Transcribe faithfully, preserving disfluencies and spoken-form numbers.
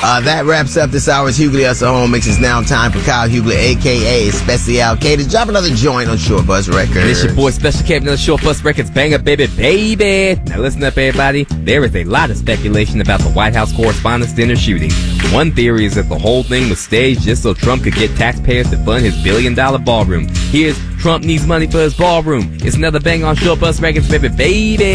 Uh, that wraps up this hour's Hughley Us at Home Mix. It's now time for Kyle Hughley, a k a. Special K, to drop another joint on Short Bus Records. And it's your boy Special K, another Short Bus Records banger, baby, baby. Now listen up, everybody. There is a lot of speculation about the White House Correspondents' Dinner shooting. One theory is that the whole thing was staged just so Trump could get taxpayers to fund his billion-dollar ballroom. Here's Trump Needs Money for His Ballroom. It's another bang on Short Bus Records, baby, baby.